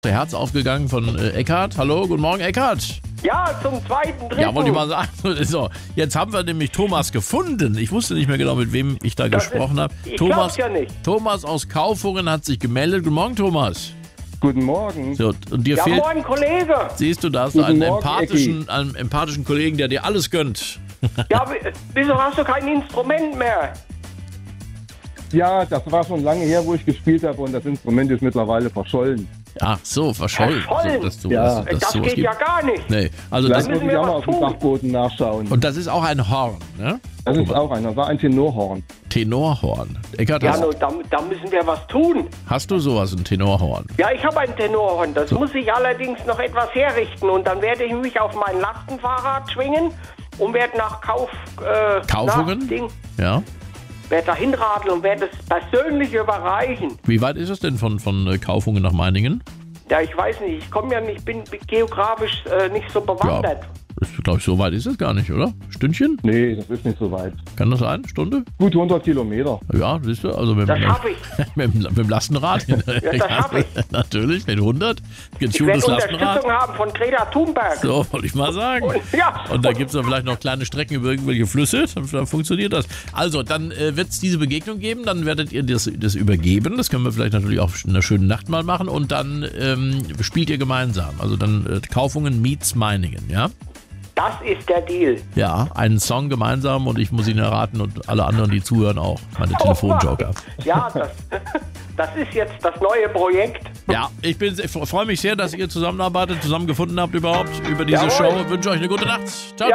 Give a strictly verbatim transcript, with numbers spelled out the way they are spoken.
Herz aufgegangen von äh, Eckhard. Hallo, guten Morgen, Eckhard. Ja, zum zweiten, dritten. Ja, wollte ich mal sagen. So, jetzt haben wir nämlich Thomas gefunden. Ich wusste nicht mehr genau, mit wem ich da Das gesprochen habe. Ich Thomas, glaub's ja nicht. Thomas aus Kaufungen hat sich gemeldet. Guten Morgen, Thomas. Guten Morgen. So, und dir Ja, fehlt, moin, Kollege. siehst du, da hast du Guten einen Morgen, empathischen, einen empathischen Kollegen, der dir alles gönnt. Ja, w- wieso hast du kein Instrument mehr? Ja, das war schon lange her, wo ich gespielt habe und das Instrument ist mittlerweile verschollen. Ach so, verschollen. Verschollen? So, dass du, Ja. dass, dass Das sowas geht gibt. ja gar nicht. Nee, also Vielleicht das, muss müssen ich wir auch mal was auf dem tun. Dachboden nachschauen. und das ist auch ein Horn, ne? Das ist auch ein, das war ein Tenorhorn. Tenorhorn. Eckart, Ja, hast, no, da, da müssen wir was tun. hast du sowas, ein Tenorhorn? Ja, ich habe ein Tenorhorn. Das muss ich allerdings noch etwas herrichten. Und dann werde ich mich auf mein Lastenfahrrad schwingen und werde nach Kauf... Äh, Kaufungen? nach Ding, Ja. werde da hinradeln und werde es persönlich überreichen. Wie weit ist es denn von, von äh, Kaufungen nach Meiningen? Ja, ich weiß nicht. Ich komme ja nicht, bin geografisch äh, nicht so bewandert. Ich glaube, so weit ist es gar nicht, oder? Stündchen? Nee, das ist nicht so weit. Kann das sein? Stunde? Gut hundert Kilometer. Ja, siehst du, also mit, Das mit, schaffe ich. mit, dem- mit dem Lastenrad. Ja, das schaffe ich. Natürlich, mit hundert. Ich werde Getuntes Lastenrad. Unterstützung haben von Greta Thunberg. So, wollte ich mal sagen. Und- ja. Und da gibt es dann vielleicht noch kleine Strecken über irgendwelche Flüsse, dann, dann funktioniert das. Also, dann äh, wird es diese Begegnung geben, dann werdet ihr das, das übergeben. Das können wir vielleicht natürlich auch in einer schönen Nacht mal machen. Und dann ähm, spielt ihr gemeinsam. Also dann äh, Kaufungen meets Meiningen, ja? Das ist der Deal. Ja, einen Song gemeinsam und ich muss ihn erraten und alle anderen, die zuhören, auch. Meine Telefonjoker. Ja, das, das ist jetzt das neue Projekt. Ja, ich, bin- ich freue mich sehr, dass ihr zusammenarbeitet, zusammengefunden habt überhaupt über diese Jawohl. Show. Ich wünsche euch eine gute Nacht. Ciao.